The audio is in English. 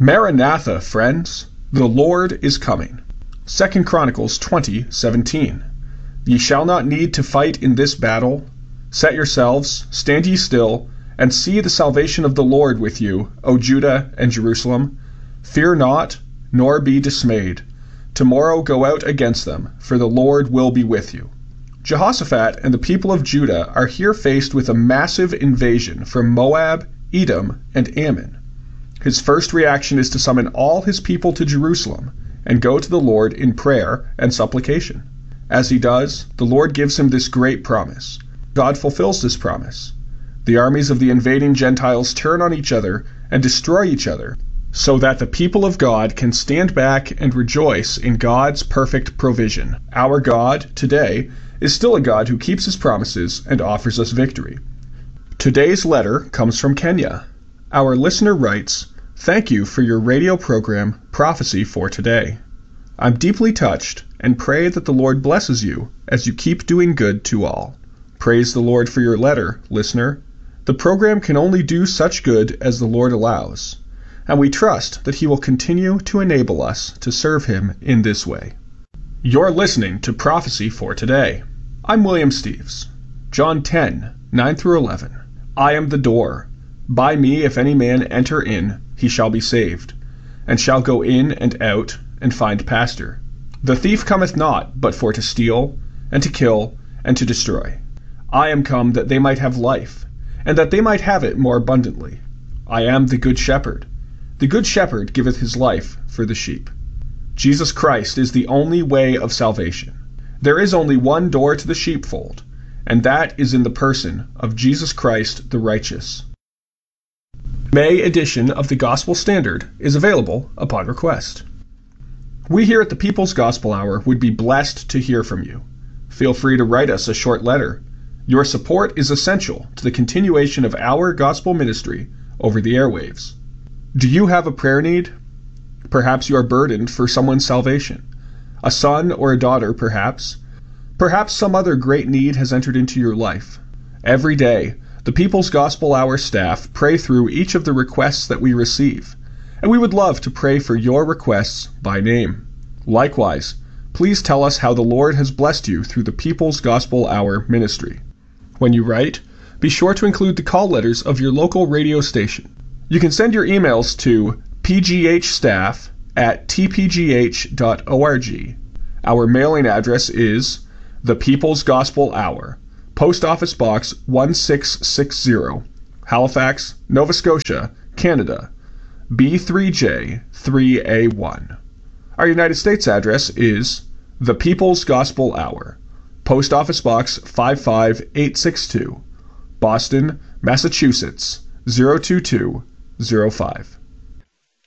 Maranatha, friends, the Lord is coming. 2 Chronicles 20:17. Ye shall not need to fight in this battle. Set yourselves, stand ye still, and see the salvation of the Lord with you, O Judah and Jerusalem. Fear not, nor be dismayed. Tomorrow go out against them, for the Lord will be with you. Jehoshaphat and the people of Judah are here faced with a massive invasion from Moab, Edom, and Ammon. His first reaction is to summon all his people to Jerusalem and go to the Lord in prayer and supplication. As he does, the Lord gives him this great promise. God fulfills this promise. The armies of the invading Gentiles turn on each other and destroy each other, so that the people of God can stand back and rejoice in God's perfect provision. Our God, today, is still a God who keeps his promises and offers us victory. Today's letter comes from Kenya. Our listener writes, "Thank you for your radio program, Prophecy for Today. I'm deeply touched and pray that the Lord blesses you as you keep doing good to all. Praise the Lord for your letter, listener. The program can only do such good as the Lord allows, and we trust that he will continue to enable us to serve him in this way." You're listening to Prophecy for Today. I'm William Steves. John 10:9-11. I am the door. By me if any man enter in, he shall be saved, and shall go in and out, and find pasture. The thief cometh not, but for to steal, and to kill, and to destroy. I am come that they might have life, and that they might have it more abundantly. I am the good shepherd. The good shepherd giveth his life for the sheep. Jesus Christ is the only way of salvation. There is only one door to the sheepfold, and that is in the person of Jesus Christ the righteous. May edition of the Gospel Standard is available upon request. We here at the People's Gospel Hour would be blessed to hear from you. Feel free to write us a short letter. Your support is essential to the continuation of our gospel ministry over the airwaves. Do you have a prayer need? Perhaps you are burdened for someone's salvation. A son or a daughter, perhaps. Perhaps some other great need has entered into your life. Every day, the People's Gospel Hour staff pray through each of the requests that we receive, and we would love to pray for your requests by name. Likewise, please tell us how the Lord has blessed you through the People's Gospel Hour ministry. When you write, be sure to include the call letters of your local radio station. You can send your emails to pghstaff@tpgh.org. Our mailing address is The People's Gospel Hour, Post Office Box 1660, Halifax, Nova Scotia, Canada, B3J3A1. Our United States address is The People's Gospel Hour, Post Office Box 55862, Boston, Massachusetts, 02205.